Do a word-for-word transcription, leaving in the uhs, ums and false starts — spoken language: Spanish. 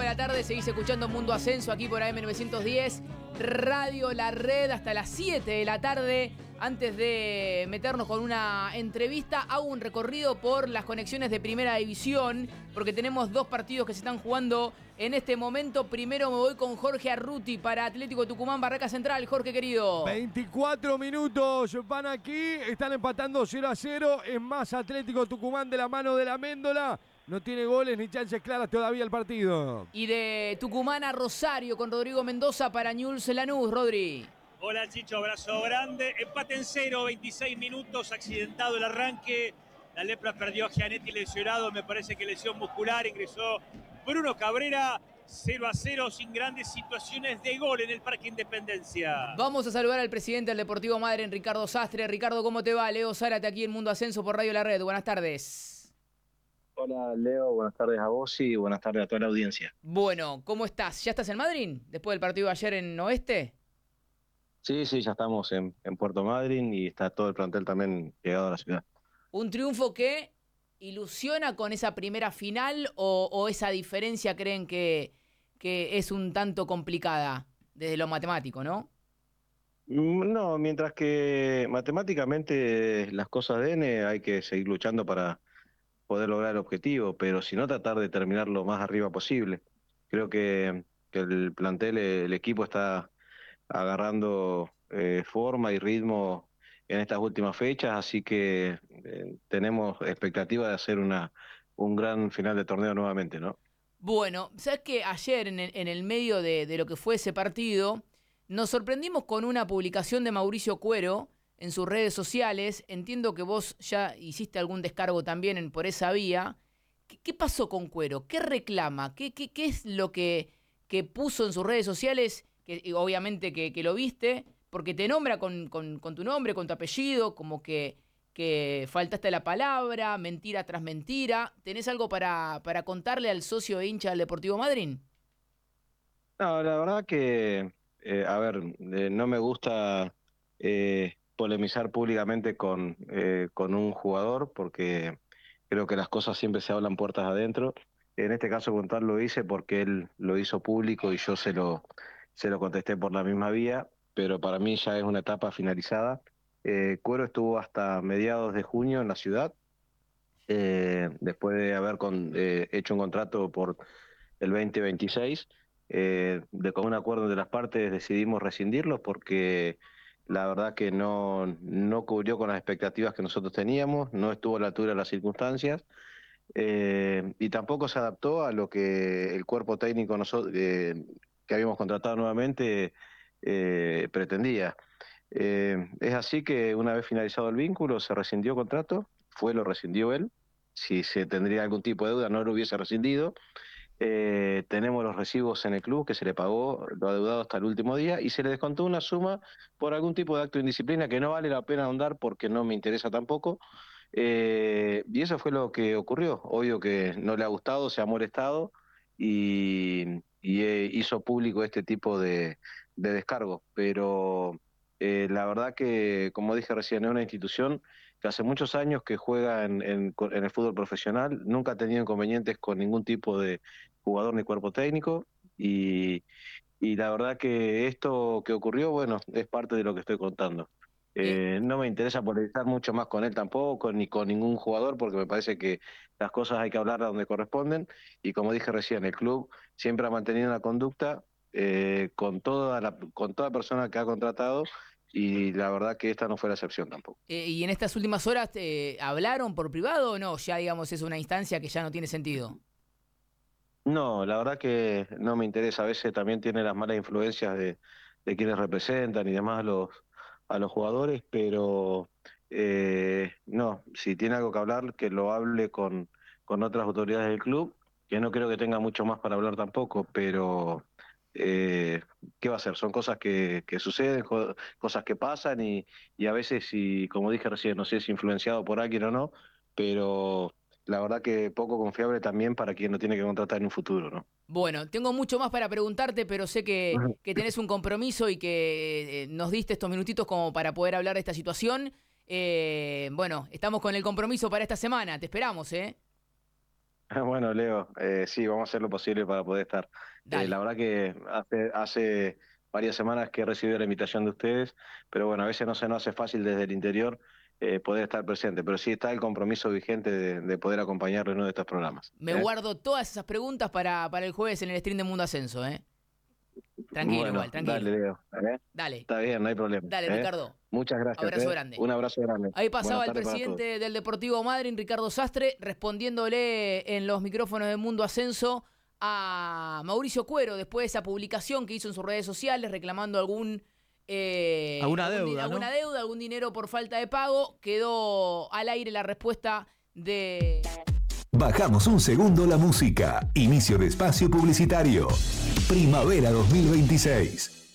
de la tarde, seguís escuchando Mundo Ascenso aquí por A M novecientos diez, Radio La Red, hasta las siete de la tarde. Antes de meternos con una entrevista, hago un recorrido por las conexiones de Primera División, porque tenemos dos partidos que se están jugando en este momento. Primero me voy con Jorge Arruti para Atlético Tucumán, Barraca Central. Jorge, querido. veinticuatro minutos van aquí, están empatando cero a cero. Es más, Atlético Tucumán de la mano de la Méndola. No tiene goles ni chances claras todavía el partido. Y de Tucumán a Rosario con Rodrigo Mendoza para Newell's Lanús. Rodri. Hola Chicho, abrazo grande. Empate en cero, veintiséis minutos, accidentado el arranque. La Lepra perdió a Gianetti lesionado, me parece que lesión muscular. Ingresó Bruno Cabrera, cero a cero, sin grandes situaciones de gol en el Parque Independencia. Vamos a saludar al presidente del Deportivo Madryn, Ricardo Sastre. Ricardo, ¿cómo te va? Leo Zárate aquí en Mundo Ascenso por Radio La Red. Buenas tardes. Hola Leo, buenas tardes a vos y buenas tardes a toda la audiencia. Bueno, ¿cómo estás? ¿Ya estás en Madryn después del partido de ayer en Oeste? Sí, sí, ya estamos en, en Puerto Madryn y está todo el plantel también llegado a la ciudad. ¿Un triunfo que ilusiona con esa primera final o, o esa diferencia creen que, que es un tanto complicada desde lo matemático, no? No, mientras que matemáticamente las cosas den, eh, hay que seguir luchando para poder lograr el objetivo, pero si no, tratar de terminar lo más arriba posible. Creo que, que el plantel, el equipo está agarrando eh, forma y ritmo en estas últimas fechas, así que eh, tenemos expectativa de hacer una un gran final de torneo nuevamente, ¿no? Bueno, sabes que ayer en el, en el medio de, de lo que fue ese partido, nos sorprendimos con una publicación de Mauricio Cuero en sus redes sociales. Entiendo que vos ya hiciste algún descargo también en, por esa vía. ¿Qué, qué pasó con Cuero? ¿Qué reclama? ¿Qué, qué, qué es lo que, que puso en sus redes sociales? Que obviamente que, que lo viste, porque te nombra con, con, con tu nombre, con tu apellido, como que, que faltaste la palabra, mentira tras mentira. ¿Tenés algo para, para contarle al socio e hincha del Deportivo Madryn? No, la verdad que, eh, a ver, eh, no me gusta eh, polemizar públicamente con, eh, con un jugador, porque creo que las cosas siempre se hablan puertas adentro. En este caso con tal lo hice porque él lo hizo público y yo se lo, se lo contesté por la misma vía, pero para mí ya es una etapa finalizada. Eh, Cuero estuvo hasta mediados de junio en la ciudad, eh, después de haber con, eh, hecho un contrato por el veinte veintiséis, eh, de con un acuerdo de las partes decidimos rescindirlo porque la verdad que no, no cubrió con las expectativas que nosotros teníamos, no estuvo a la altura de las circunstancias, eh, y tampoco se adaptó a lo que el cuerpo técnico nosotros, eh, que habíamos contratado nuevamente eh, pretendía. Eh, es así que una vez finalizado el vínculo se rescindió contrato, fue lo rescindió él. Si se tendría algún tipo de deuda no lo hubiese rescindido. Eh, tenemos los recibos en el club que se le pagó lo adeudado hasta el último día y se le descontó una suma por algún tipo de acto de indisciplina que no vale la pena ahondar porque no me interesa tampoco. Eh, y eso fue lo que ocurrió. Obvio que no le ha gustado, se ha molestado y, y eh, hizo público este tipo de, de descargos. Pero eh, la verdad que, como dije recién, es una institución que hace muchos años que juega en, en, en el fútbol profesional, nunca ha tenido inconvenientes con ningún tipo de jugador ni cuerpo técnico y, y la verdad que esto que ocurrió, bueno, es parte de lo que estoy contando. Eh, Eh, no me interesa polemizar mucho más con él tampoco, ni con ningún jugador, porque me parece que las cosas hay que hablar donde corresponden. Y como dije recién, el club siempre ha mantenido una conducta eh, con toda la, con toda persona que ha contratado, y la verdad que esta no fue la excepción tampoco. eh, ¿Y en estas últimas horas eh, hablaron por privado o no? Ya, digamos, es una instancia que ya no tiene sentido. No, la verdad que no me interesa. A veces también tiene las malas influencias de, de quienes representan y demás a los, a los jugadores, pero eh, no, si tiene algo que hablar, que lo hable con, con otras autoridades del club, que no creo que tenga mucho más para hablar tampoco, pero eh, ¿qué va a hacer? Son cosas que, que suceden, co- cosas que pasan y, y a veces, si, como dije recién, no sé si influenciado por alguien o no, pero la verdad que poco confiable también para quien lo tiene que contratar en un futuro, ¿no? Bueno, tengo mucho más para preguntarte, pero sé que, que tenés un compromiso y que eh, nos diste estos minutitos como para poder hablar de esta situación. Eh, bueno, estamos con el compromiso para esta semana. Te esperamos, ¿eh? Bueno, Leo, eh, sí, vamos a hacer lo posible para poder estar. Eh, Dale. la verdad que hace, hace varias semanas que he recibido la invitación de ustedes, pero bueno, a veces no se nos hace fácil desde el interior eh, poder estar presente, pero sí está el compromiso vigente de, de poder acompañarlo en uno de estos programas. Me ¿eh? guardo todas esas preguntas para, para el jueves en el stream de Mundo Ascenso, ¿eh? Tranquilo, Bueno, igual, tranquilo. dale, Leo. ¿eh? Dale, Está bien, no hay problema. dale, ¿eh? Ricardo. Muchas gracias. Abrazo ¿eh? grande. Un abrazo grande. Ahí Buenas pasaba el tardes para todos. presidente del Deportivo Madryn, Ricardo Sastre, respondiéndole en los micrófonos de Mundo Ascenso a Mauricio Cuero después de esa publicación que hizo en sus redes sociales reclamando algún eh, Alguna algún di- deuda, ¿no? alguna deuda, algún dinero por falta de pago. Quedó al aire la respuesta de... Bajamos un segundo la música. Inicio de espacio publicitario. Primavera dos mil veintiséis.